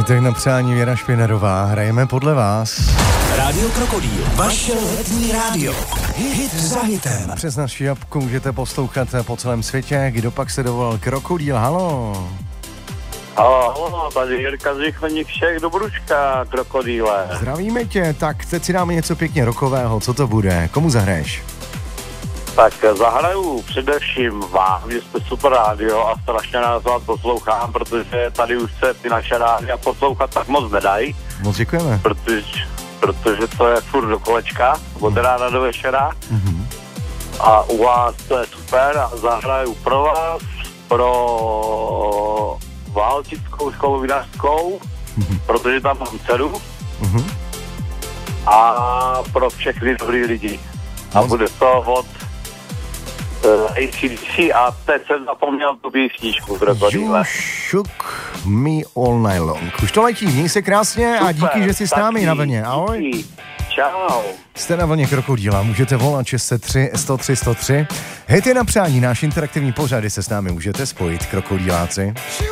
Hitek na přání Věra Špinarová. Hrajeme podle vás. Rádio Krokodýl, vaše letní rádio. Hit za hitem. Přes naši apku můžete poslouchat po celém světě. Kdo pak se dovolal? Krokodýl, halo. Ahoj, tady Jirka z Východních Čech do Bručka, Krokodýle. Zdravíme tě, tak teď si dáme něco pěkně rockového. Co to bude? Komu zahraješ? Tak zahraju především vám, že jste super rádio a strašně nás vás poslouchám, protože tady už se ty naše rádia poslouchat tak moc nedají. Moc děkujeme. Protože to je furt do kolečka, od rána do večera. Mm-hmm. A u vás to je super a zahraju pro vás, pro Válčickou školu vinařskou, protože tam mám dceru. Mm-hmm. A pro všechny dobrý lidi. A bude to od ACDC a teď jsem zapomněl tu písničku, Krokodýle. You shook me all night long. Už to letí, měj se krásně. Super, a díky, že jsi s námi na vlně. Ahoj. Čau. Jste na vlně Krokodýla, můžete volat 603 103 103. Hejte na přání, náš interaktivní pořad, se s námi můžete spojit, krokodýláci.